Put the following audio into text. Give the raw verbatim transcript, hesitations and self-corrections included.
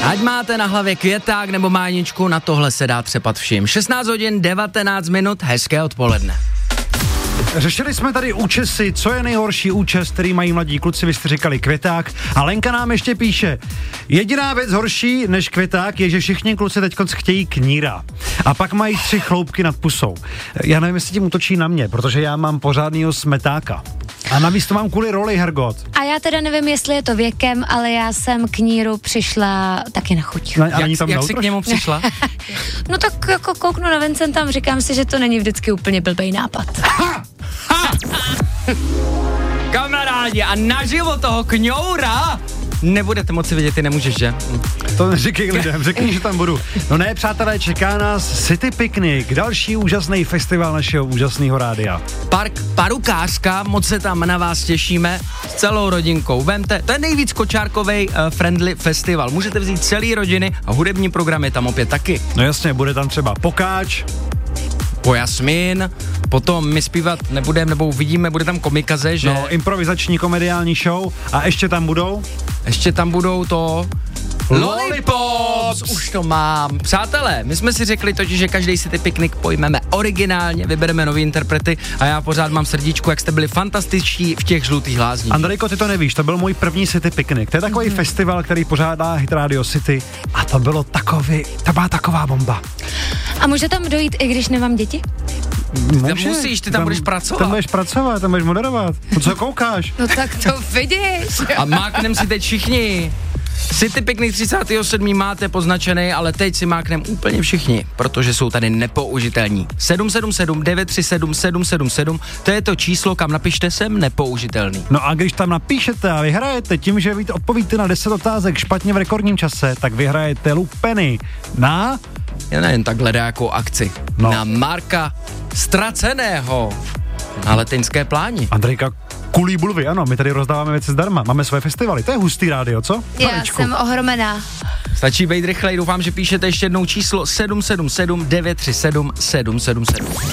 Ať máte na hlavě květák nebo máničku, na tohle se dá třepat všim. šestnáct hodin devatenáct minut, hezké odpoledne. Řešili jsme tady účesy, co je nejhorší účes, který mají mladí kluci, vy jste říkali květák. A Lenka nám ještě píše, jediná věc horší než květák je, že všichni kluci teďkonc chtějí kníra. A pak mají tři chloupky nad pusou. Já nevím, jestli tím útočí na mě, protože já mám pořádnýho smetáka. A navíc to mám kvůli roli, Hergot. A já teda nevím, jestli je to věkem, ale já jsem k níru přišla taky na chuť. No, Jak, jak jsi k němu přišla? No tak jako kouknu na Vincenta, říkám si, že to není vždycky úplně blbej nápad. Ha! Ha! Kamarádi, a naživo toho kňoura nebudete moci vidět, ty nemůžeš, že? To neříkej lidem, řekni, že tam budu. No ne, přátelé, čeká nás City Picnic, další úžasný festival našeho úžasného rádia. Park Parukářka, moc se tam na vás těšíme s celou rodinkou. Vemte, to je nejvíc kočárkovej uh, friendly festival. Můžete vzít celý rodiny a hudební programy tam opět taky. No jasně, bude tam třeba Pokáč, Po Jasmín, potom my zpívat nebudeme, nebo uvidíme, bude tam komikaze, že? No, improvizační komediální show a ještě tam budou? Ještě tam budou to... Lollipops! Už to mám. Přátelé, my jsme si řekli totiž, že každý City Picnic pojmeme originálně, vybereme nový interprety a já pořád mám srdíčku, jak jste byli fantastičtí v těch žlutých lázních. Andrejko, ty to nevíš, to byl můj první City Picnic. To je takový mm. festival, který pořádá Hit Radio City a to bylo takový, to byla taková bomba. A může tam dojít, i když nemám děti? Může, musíš, ty tam, tam budeš pracovat. Tam budeš pracovat, tam budeš moderovat. No co koukáš? No tak to vidíš. A máknem si teď všichni. City Picnic třicátého sedmého máte poznačený, ale teď si máknem úplně všichni, protože jsou tady nepoužitelní. sedm sedm sedm devět tři sedm sedm sedm sedm, to je to číslo, kam napište sem nepoužitelný. No a když tam napíšete a vyhrajete tím, že vy odpovíte na deset otázek špatně v rekordním čase, tak vyhrajete lupeny na... Já nevím, takhle nějakou akci. No. Na Marka Ztraceného na Letenské pláni. Andrejka, kulí bulvy, ano, my tady rozdáváme věci zdarma, máme svoje festivaly, to je hustý rádio, co? Já Marečku. jsem ohromená. Stačí být rychlej, doufám, že píšete ještě jednou číslo sedm sedm sedm devět tři sedm sedm sedm sedm.